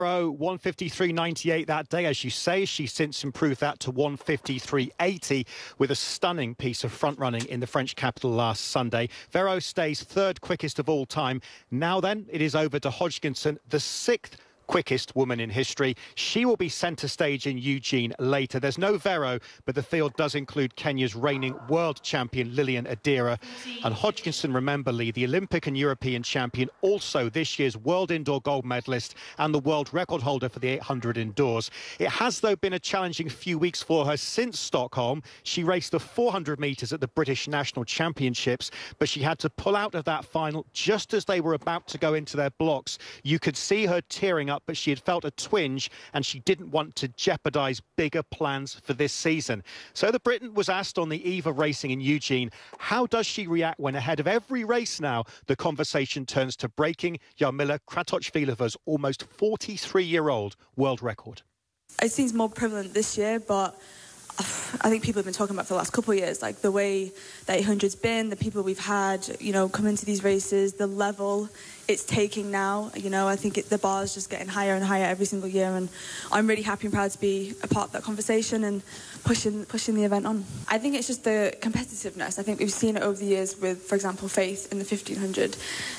153.98 that day. As you say, she's since improved that to 153.80 with a stunning piece of front running in the French capital last Sunday. Vero stays third quickest of all time. Now then, it is over to Hodgkinson, the sixth quickest woman in history. She will be centre stage in Eugene later. There's no Vero, but the field does include Kenya's reigning world champion Lilian Adira. And Hodgkinson, remember, Lee, the Olympic and European champion, also this year's world indoor gold medalist and the world record holder for the 800 indoors. It has, though, been a challenging few weeks for her since Stockholm. She raced the 400 metres at the British National Championships, but she had to pull out of that final just as they were about to go into their blocks. You could see her tearing up, but she had felt a twinge and she didn't want to jeopardise bigger plans for this season. So the Briton was asked on the eve of racing in Eugene, how does she react when ahead of every race now the conversation turns to breaking Jarmila Kratochvilova's almost 43-year-old world record? It seems more prevalent this year, but I think people have been talking about for the last couple of years, like the way the 800's been, the people we've had, come into these races, the level it's taking now. I think the bar is just getting higher and higher every single year, and I'm really happy and proud to be a part of that conversation and pushing the event on. I think it's just the competitiveness. I think we've seen it over the years with, for example, Faith in the 1500.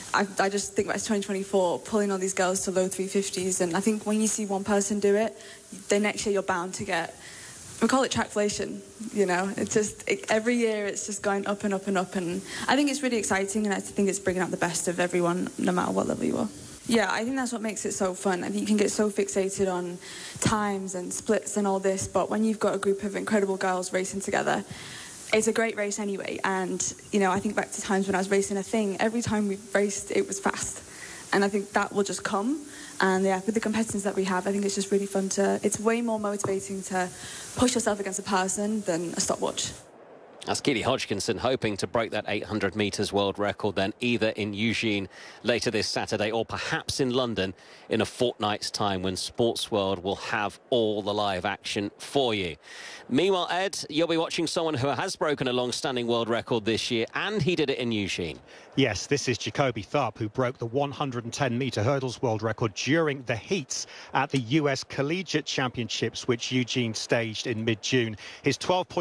I just think about 2024, pulling all these girls to low 350s, and I think when you see one person do it, the next year you're bound to get... We call it trackflation, It's just, every year it's just going up and up and up. And I think it's really exciting, and I think it's bringing out the best of everyone, no matter what level you are. Yeah, I think that's what makes it so fun. I think you can get so fixated on times and splits and all this, but when you've got a group of incredible girls racing together, it's a great race anyway. And, I think back to times when I was racing a thing, every time we raced, it was fast. And I think that will just come. And yeah, with the competitors that we have, I think it's just really fun it's way more motivating to push yourself against a person than a stopwatch. That's Keely Hodgkinson hoping to break that 800 metres world record then either in Eugene later this Saturday or perhaps in London in a fortnight's time when Sports World will have all the live action for you. Meanwhile, Ed, you'll be watching someone who has broken a long-standing world record this year, and he did it in Eugene. Yes, this is Jacoby Tharp, who broke the 110-metre hurdles world record during the heats at the US Collegiate Championships, which Eugene staged in mid-June. His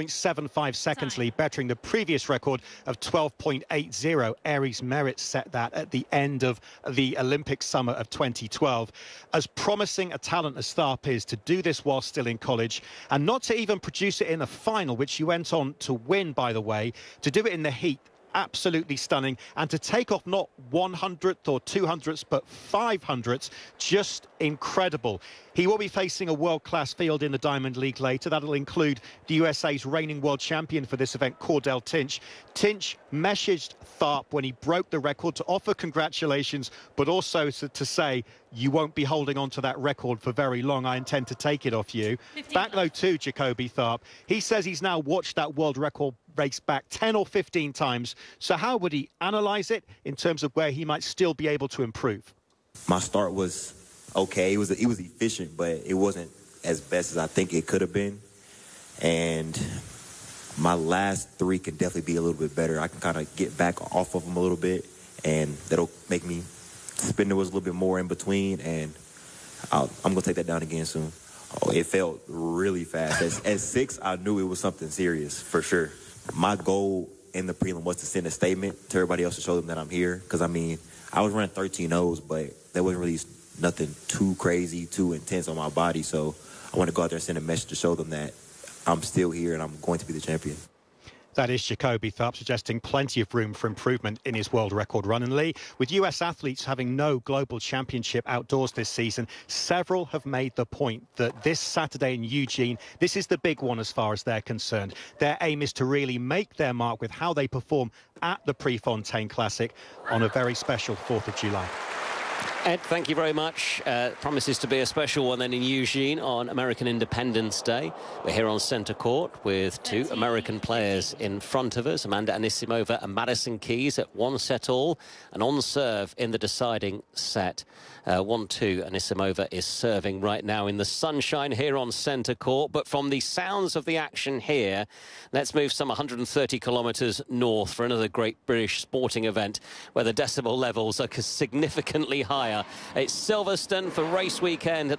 12.75 seconds lead, bettering the previous record of 12.80. Aries Merritt set that at the end of the Olympic summer of 2012. As promising a talent as Tharp is to do this while still in college, and not to even produce it in a final, which he went on to win, by the way, to do it in the heat, absolutely stunning. And to take off not 100th or 200ths, but 500ths, just incredible. He will be facing a world-class field in the Diamond League later. That'll include the USA's reigning world champion for this event, Cordell Tinch. Tinch messaged Tharp when he broke the record to offer congratulations, but also to say, you won't be holding on to that record for very long. I intend to take it off you. Back though to Jacoby Tharp, he says he's now watched that world record race back 10 or 15 times. So how would he analyse it in terms of where he might still be able to improve? My start was okay. It was efficient, but it wasn't as best as I think it could have been. And my last three can definitely be a little bit better. I can kind of get back off of them a little bit, and that'll make me spin the wheels a little bit more in between, and I'm going to take that down again soon. Oh, it felt really fast. At 6, I knew it was something serious, for sure. My goal in the prelim was to send a statement to everybody else to show them that I'm here. Because, I was running 13.0s, but that wasn't really nothing too crazy, too intense on my body. So I want to go out there and send a message to show them that I'm still here and I'm going to be the champion. That is Jacoby Tharp, suggesting plenty of room for improvement in his world record run. And Lee, with US athletes having no global championship outdoors this season, several have made the point that this Saturday in Eugene, this is the big one as far as they're concerned. Their aim is to really make their mark with how they perform at the Prefontaine Classic on a very special 4th of July. Ed, thank you very much. Promises to be a special one then in Eugene on American Independence Day. We're here on centre court with two American players in front of us, Amanda Anisimova and Madison Keys at 1-all, and on serve in the deciding set. 1-2, Anisimova is serving right now in the sunshine here on centre court. But from the sounds of the action here, let's move some 130 kilometres north for another great British sporting event where the decibel levels are significantly higher player. It's Silverstone for race weekend at